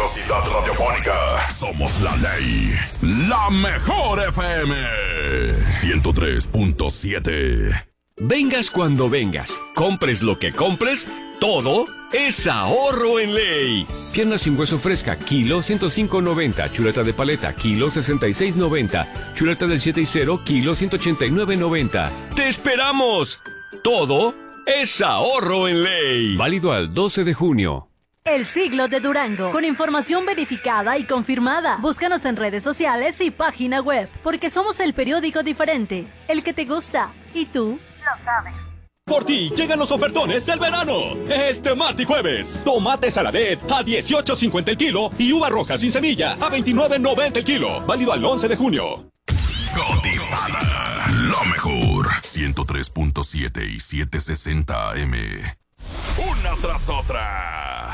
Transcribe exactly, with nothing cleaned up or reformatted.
velocidad radiofónica. Somos la ley. La mejor F M. ciento tres punto siete. Vengas cuando vengas, compres lo que compres, todo es ahorro en ley. Pierna sin hueso fresca, kilo ciento cinco noventa. Chuleta de paleta, kilo sesenta y seis noventa. Chuleta del siete y cero, kilo ciento ochenta y nueve noventa. ¡Te esperamos! Todo es ahorro en ley. Válido al doce de junio. El siglo de Durango, con información verificada y confirmada. Búscanos en redes sociales y página web, porque somos el periódico diferente, el que te gusta. ¿Y tú? Lo sabes. Por ti llegan los ofertones del verano. Este martes y jueves. Tomate saladet a dieciocho cincuenta el kilo y uva roja sin semilla a veintinueve noventa el kilo. Válido al once de junio. Cotizada. Lo mejor. ciento tres punto siete y setecientos sesenta A M. Una tras otra.